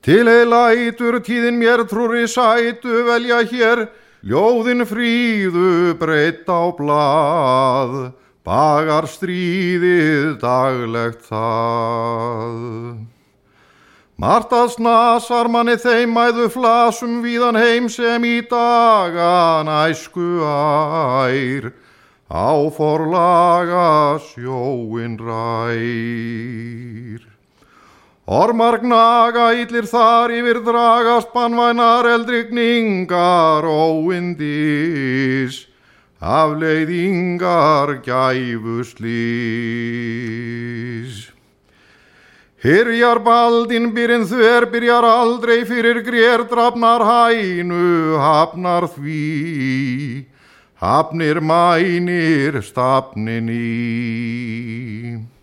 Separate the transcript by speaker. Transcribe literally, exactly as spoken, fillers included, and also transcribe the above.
Speaker 1: Til ei lætur tíðin mér trúri sætu velja hér, ljóðin fríðu breitt á blað, bagar stríðið daglegt það. Margt að snasar manni þeim mæðu flasum víðan heim sem í dagan æsku ær, á forlaga sjóin rær. Ormar gnaga illir þar yfir dragast banvænar eldrigningar óindis, afleiðingar gæfuslys. Hyrjar baldinn byrinn þver byrjar aldrei fyrir grér drafnar hænu hafnar því, hafnir mænir stafnin í.